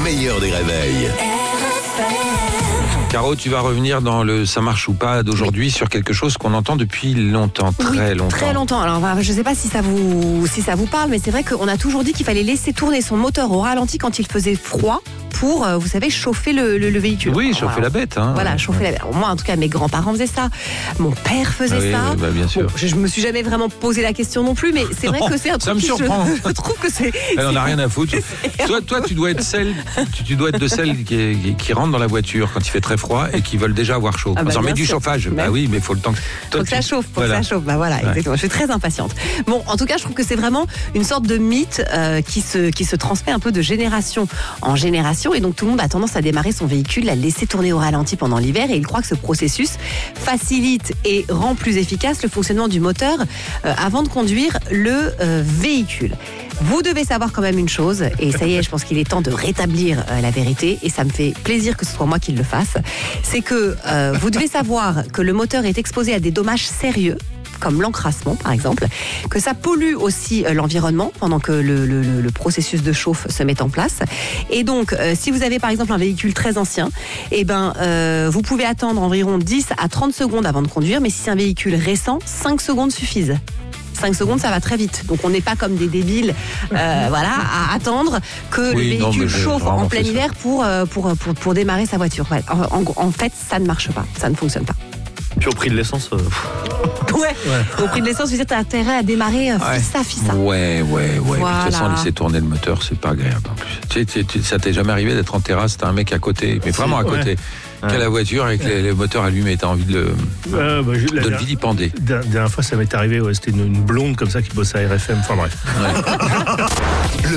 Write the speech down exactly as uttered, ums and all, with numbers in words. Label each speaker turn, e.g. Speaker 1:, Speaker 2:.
Speaker 1: meilleur des réveils.
Speaker 2: Caro, tu vas revenir dans le ça marche ou pas d'aujourd'hui sur quelque chose qu'on entend depuis longtemps, très
Speaker 3: oui,
Speaker 2: longtemps.
Speaker 3: Très longtemps. Alors, je ne sais pas si ça vous si ça vous parle, mais c'est vrai qu'on a toujours dit qu'il fallait laisser tourner son moteur au ralenti quand il faisait froid pour, vous savez, chauffer le, le, le véhicule.
Speaker 2: Oui, chauffer
Speaker 3: voilà.
Speaker 2: la bête. Hein.
Speaker 3: Voilà, chauffer la bête. Alors, moi, en tout cas, mes grands-parents faisaient ça. Mon père faisait
Speaker 2: oui,
Speaker 3: ça.
Speaker 2: Bah, bien sûr.
Speaker 3: Bon, je ne me suis jamais vraiment posé la question non plus, mais c'est vrai
Speaker 2: non,
Speaker 3: que c'est un truc
Speaker 2: ça me
Speaker 3: qui
Speaker 2: surprend.
Speaker 3: Je, je trouve que c'est...
Speaker 2: Elle en a rien à foutre. toi, toi, tu dois être celle, tu, tu dois être de celles qui, qui, qui rentrent dans la voiture quand il fait très froid et qui veulent déjà avoir chaud.
Speaker 3: Ah bah,
Speaker 2: on s'en met du
Speaker 3: sûr.
Speaker 2: chauffage.
Speaker 3: Bah,
Speaker 2: bah oui, mais il faut le temps que...
Speaker 3: Toi, faut que ça chauffe, faut voilà. que ça chauffe. Bah voilà, exactement. Ouais. Je suis très impatiente. Bon, en tout cas, je trouve que c'est vraiment une sorte de mythe euh, qui se qui se transmet un peu de génération en génération, et donc tout le monde a tendance à démarrer son véhicule, la laisser tourner au ralenti pendant l'hiver, et il croit que ce processus facilite et rend plus efficace le fonctionnement du moteur euh, avant de conduire le euh, véhicule. Vous devez savoir quand même une chose, et ça y est, je pense qu'il est temps de rétablir euh, la vérité, et ça me fait plaisir que ce soit moi qui le fasse, c'est que euh, vous devez savoir que le moteur est exposé à des dommages sérieux, comme l'encrassement par exemple, que ça pollue aussi euh, l'environnement pendant que le, le, le processus de chauffe se met en place. Et donc, euh, si vous avez par exemple un véhicule très ancien, eh ben, euh, vous pouvez attendre environ dix à trente secondes avant de conduire, mais si c'est un véhicule récent, cinq secondes suffisent. cinq secondes, ça va très vite. Donc, on n'est pas comme des débiles euh, voilà, à attendre que
Speaker 2: oui,
Speaker 3: le véhicule non, chauffe en plein hiver pour, pour, pour, pour démarrer sa voiture. Ouais. En, en, en fait, ça ne marche pas. Ça ne fonctionne pas.
Speaker 4: Puis au prix de l'essence... Euh...
Speaker 3: Ouais. ouais, au prix de l'essence, je veux dire, t'as intérêt à démarrer euh,
Speaker 2: ouais.
Speaker 3: fissa, fissa.
Speaker 2: Ouais, ouais, ouais.
Speaker 3: Voilà.
Speaker 2: De toute façon, laisser tourner le moteur, c'est pas agréable en plus. Tu sais, tu, tu, ça t'est jamais arrivé d'être en terrasse, t'as un mec à côté, mais vraiment à côté, ouais. qui a la voiture avec les, les moteurs allumés, t'as envie de le, euh, bah, je, de le vilipender.
Speaker 4: La dernière fois, ça m'est arrivé, ouais, c'était une, une blonde comme ça qui bossait à R F M, enfin bref. Ouais.